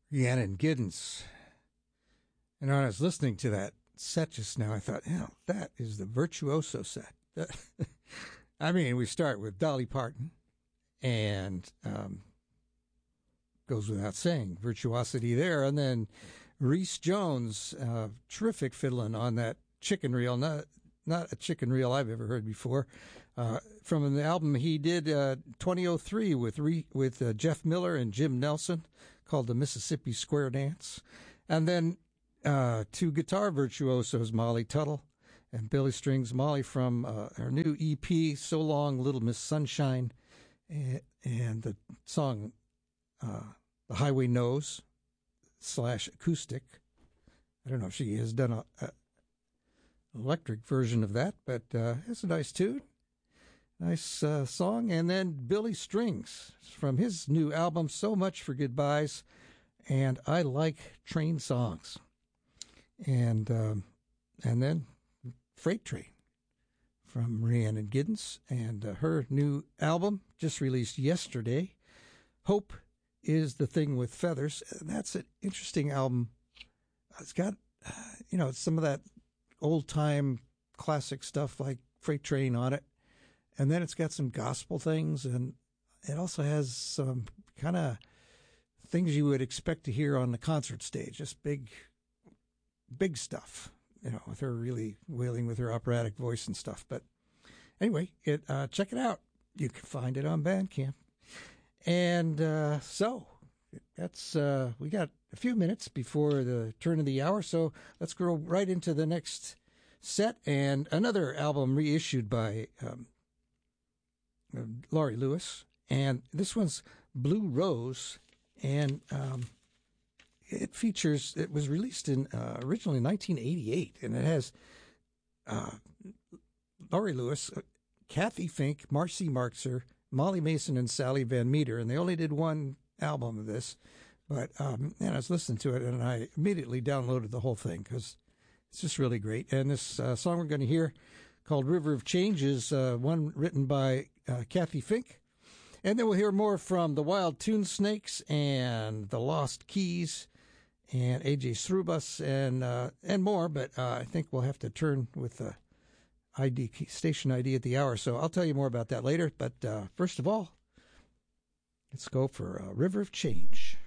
Rhiannon Giddens. And when I was listening to that set just now, I thought, that is the virtuoso set. I mean, we start with Dolly Parton, and goes without saying, virtuosity there. And then Rhys Jones, terrific fiddling on that chicken reel, not a chicken reel I've ever heard before. From the album he did 2003 with Jeff Miller and Jim Nelson, called the Mississippi Square Dance. And then two guitar virtuosos, Molly Tuttle and Billy Strings. Molly from her new EP, So Long Little Miss Sunshine, and the song The Highway Knows / acoustic. I don't know if she has done a electric version of that, but it's a nice tune. Nice song. And then Billy Strings from his new album, So Much for Goodbyes, and I Like Train Songs. And then Freight Train from Rhiannon Giddens, and her new album just released yesterday, Hope is the Thing with Feathers. That's an interesting album. It's got, some of that old-time classic stuff like Freight Train on it, and then it's got some gospel things, and it also has some kind of things you would expect to hear on the concert stage, just big stuff, with her really wailing with her operatic voice and stuff. But anyway, check it out. You can find it on Bandcamp. And so that's we got a few minutes before the turn of the hour, so let's go right into the next set, and another album reissued by Laurie Lewis, and this one's Blue Rose, and it was released in originally in 1988, and it has Laurie Lewis, Kathy Fink, Marcy Marxer, Molly Mason, and Sally Van Meter, and they only did one album of this, but and I was listening to it, and I immediately downloaded the whole thing because it's just really great. And this song we're going to hear, called River of Change, is one written by Kathy Fink. And then we'll hear more from the Wild Tune Snakes and the Lost Keys and AJ Srubas and more. But I think we'll have to turn with the station ID at the hour. So I'll tell you more about that later. But first of all, let's go for River of Change.